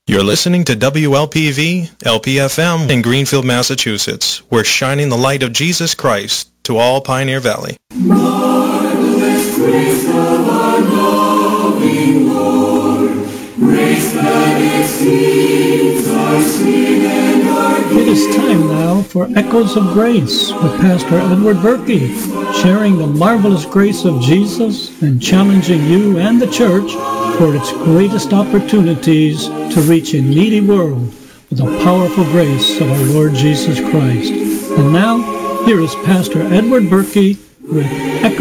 You're listening to WLPV, LPFM in Greenfield, Massachusetts. We're shining the light of Jesus Christ to all Pioneer Valley. Marvelous grace of our loving Lord, grace that exceeds our sin and our guilt. It is time now for Echoes of Grace with Pastor Edward Berkey, sharing the marvelous grace of Jesus and challenging you and the church for its greatest opportunities to reach a needy world with the powerful grace of our Lord Jesus Christ. And now, here is Pastor Edward Berkey with Echoes